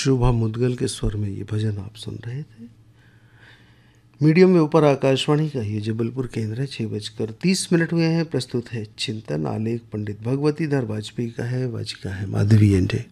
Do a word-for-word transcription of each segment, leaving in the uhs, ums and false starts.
शोभा मुदगल के स्वर में ये भजन आप सुन रहे थे। मीडियम में ऊपर आकाशवाणी का ये जबलपुर केंद्र है। छः बजकर तीस मिनट हुए हैं। प्रस्तुत है चिंतन। आलेख पंडित भगवती धर वाजपेयी का है, वाचिका है माधवी एंडे।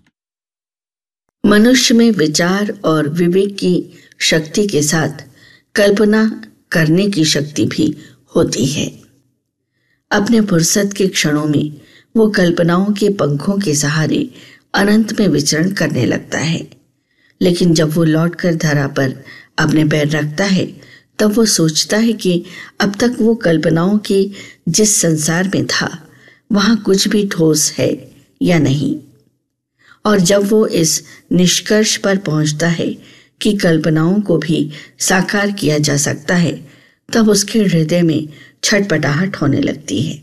मनुष्य में विचार और विवेक की शक्ति के साथ कल्पना करने की शक्ति भी होती है। अपने फुर्सत के क्षणों में वो कल्पनाओं के पंखों के सहारे अनंत में विचरण करने लगता है, लेकिन जब वो लौटकर धरा पर अपने पैर रखता है तब वो सोचता है कि अब तक वो कल्पनाओं के जिस संसार में था वहाँ कुछ भी ठोस है या नहीं। और जब वो इस निष्कर्ष पर पहुँचता है कि कल्पनाओं को भी साकार किया जा सकता है, तब उसके हृदय में छटपटाहट होने लगती है।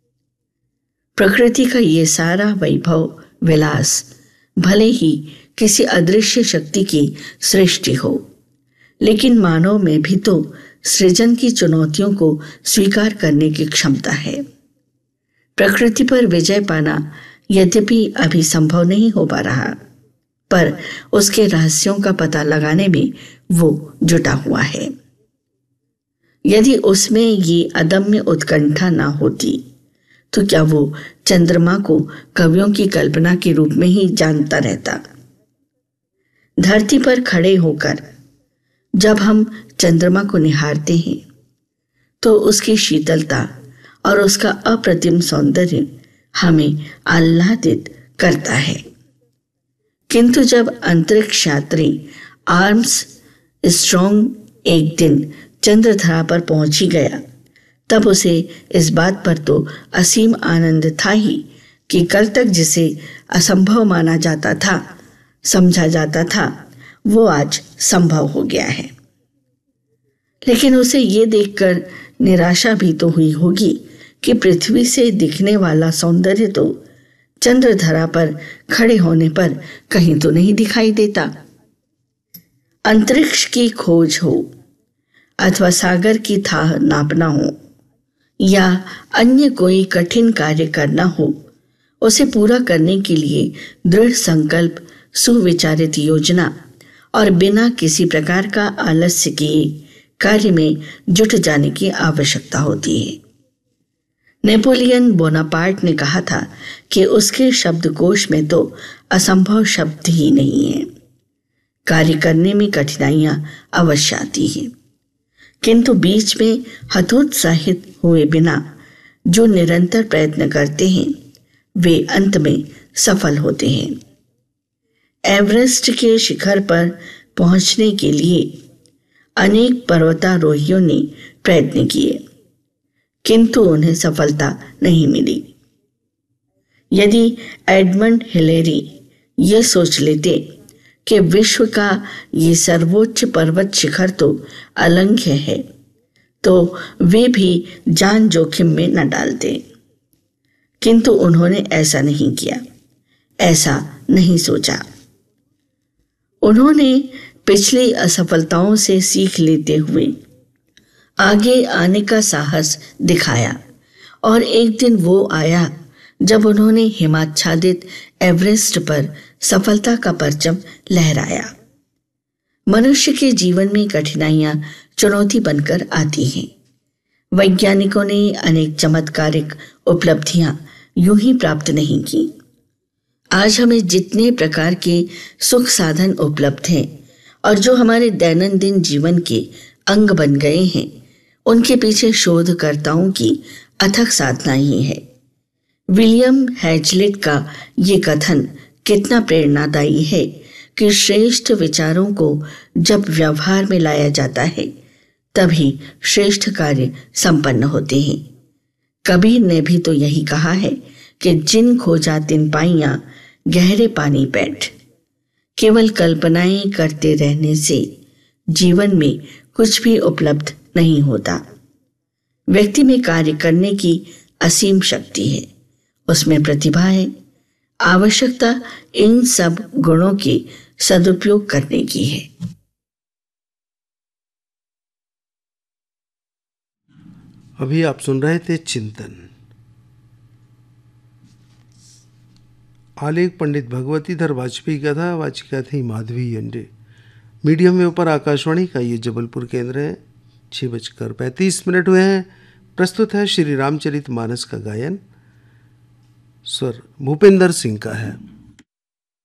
प्रकृति का ये सारा वैभव विलास भले ही किसी अदृश्य शक्ति की सृष्टि हो, लेकिन मानव में भी तो सृजन की चुनौतियों को स्वीकार करने की क्षमता है। प्रकृति पर विजय पाना यद्यपि अभी संभव नहीं हो पा रहा, पर उसके रहस्यों का पता लगाने में वो जुटा हुआ है। यदि उसमें ये अदम्य उत्कंठा ना होती तो क्या वो चंद्रमा को कवियों की कल्पना के रूप में ही जानता रहता। धरती पर खड़े होकर जब हम चंद्रमा को निहारते हैं तो उसकी शीतलता और उसका अप्रतिम सौंदर्य हमें आह्लादित करता है, किंतु जब अंतरिक्ष यात्री आर्म्स स्ट्रॉन्ग एक दिन चंद्रधरा पर पहुंच ही गया, तब उसे इस बात पर तो असीम आनंद था ही कि कल तक जिसे असंभव माना जाता था, समझा जाता था, वो आज संभव हो गया है। लेकिन उसे ये देखकर निराशा भी तो हुई होगी कि पृथ्वी से दिखने वाला सौंदर्य तो चंद्रधरा पर खड़े होने पर कहीं तो नहीं दिखाई देता। अंतरिक्ष की खोज हो अथवा सागर की थाह नापना हो या अन्य कोई कठिन कार्य करना हो, उसे पूरा करने के लिए दृढ़ संकल्प, सुविचारित योजना और बिना किसी प्रकार का आलस्य किए कार्य में जुट जाने की आवश्यकता होती है। नेपोलियन बोनापार्ट ने कहा था कि उसके शब्दकोश में तो असंभव शब्द ही नहीं है। कार्य करने में कठिनाइयां अवश्य आती हैं, किंतु बीच में हतोत्साहित हुए बिना जो निरंतर प्रयत्न करते हैं वे अंत में सफल होते हैं। एवरेस्ट के शिखर पर पहुंचने के लिए अनेक पर्वतारोहियों ने प्रयत्न किए, किंतु उन्हें सफलता नहीं मिली। यदि एडमंड हिलेरी ये सोच लेते कि विश्व का ये सर्वोच्च पर्वत शिखर तो अलंघ्य है, तो वे भी जान जोखिम में न डालते, किंतु उन्होंने ऐसा नहीं किया, ऐसा नहीं सोचा। उन्होंने पिछली असफलताओं से सीख लेते हुए आगे आने का साहस दिखाया, और एक दिन वो आया जब उन्होंने हिमाच्छादित एवरेस्ट पर सफलता का परचम लहराया। मनुष्य के जीवन में कठिनाइयां चुनौती बनकर आती हैं। वैज्ञानिकों ने अनेक चमत्कारिक उपलब्धियां यूं ही प्राप्त नहीं की। आज हमें जितने प्रकार के सुख साधन उपलब्ध हैं और जो हमारे दैनंदिन जीवन के अंग बन गए हैं, उनके पीछे शोधकर्ताओं की अथक साधना ही है। विलियम हैजलिट का ये कथन कितना प्रेरणादायी है कि श्रेष्ठ विचारों को जब व्यवहार में लाया जाता है तभी श्रेष्ठ कार्य संपन्न होते हैं। कबीर ने भी तो यही कहा है कि जिन खोजा तिन पाइयां गहरे पानी बैठ। केवल कल्पनाएं करते रहने से जीवन में कुछ भी उपलब्ध नहीं होता। व्यक्ति में कार्य करने की असीम शक्ति है, उसमें प्रतिभा है। आवश्यकता इन सब गुणों के सदुपयोग करने की है। अभी आप सुन रहे थे चिंतन। आलेख पंडित भगवतीधर वाजपेयी का था, वाचिका थी माधवी यंडे। मीडियम में ऊपर आकाशवाणी का ये जबलपुर केंद्र है। छः बजकर पैंतीस मिनट हुए हैं। प्रस्तुत है श्री रामचरित मानस का गायन। स्वर भूपेंद्र सिंह का है।